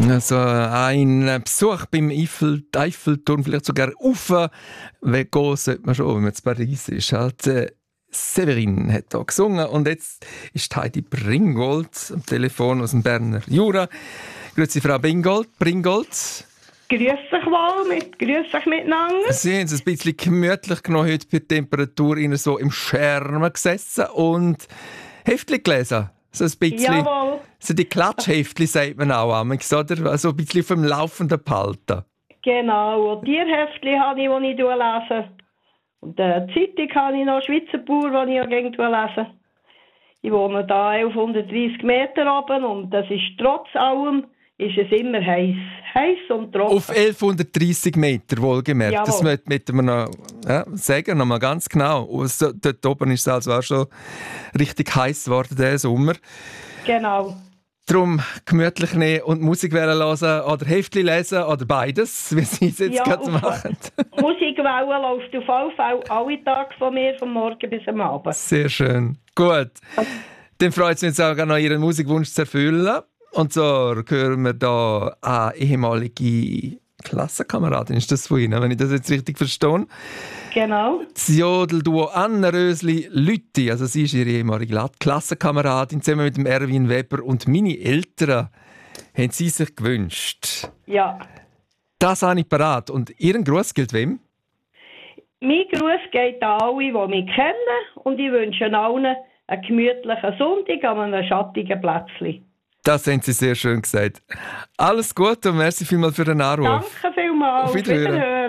Also ein Besuch beim Eiffelturm, vielleicht sogar rauf, gehen sollte man schon, wenn man in Paris ist. Halt, Severin hat hier gesungen und jetzt ist Heidi Bringold am Telefon aus dem Berner Jura. Grüezi Frau Bringold. Grüß dich wohl, grüß dich miteinander. Sie haben es ein bisschen gemütlich genommen heute bei der Temperatur, Ihnen so im Schermen gesessen und Heftli gelesen. So ein bisschen. Jawohl. So die Klatschheftli sagt man auch amigs, oder? Also ein bisschen vom Laufenden behalten. Genau, und Tierheftli habe ich, die ich lese. Und die Zeitung habe ich noch, Schweizer Bauer, die ich auch irgendwo lese. Ich wohne hier 1130 Meter oben und das ist trotz allem ist es immer heiß. Heiß und trocken. Auf 1130 Meter, wohlgemerkt. Jawohl. Das möchten wir noch sagen, noch mal ganz genau. Also, dort oben ist es also auch schon richtig heiß geworden, diesen Sommer. Genau. Darum gemütlich nehmen und Musik hören oder Heftli lesen oder beides, wie Sie es jetzt gerade machen. Musikwelle läuft auf alle Fälle alle Tage von mir, vom Morgen bis am Abend. Sehr schön. Gut. Dann freut es mich jetzt auch noch, Ihren Musikwunsch zu erfüllen. Und so hören wir hier eine ehemalige Klassenkameradin. Ist das von Ihnen, wenn ich das jetzt richtig verstehe? Genau. Das Jodelduo Anna Rösli-Lütti, also sie ist ihre ehemalige Klassenkameradin, zusammen mit dem Erwin Weber und meine Eltern haben sie sich gewünscht. Ja. Das habe ich parat. Und Ihren Gruß gilt wem? Mein Gruß geht an alle, die mich kennen und ich wünsche allen einen gemütlichen Sonntag an einem schattigen Plätzchen. Das haben Sie sehr schön gesagt. Alles Gute und merci vielmals für den Anruf. Danke vielmals. Auf Wiederhören.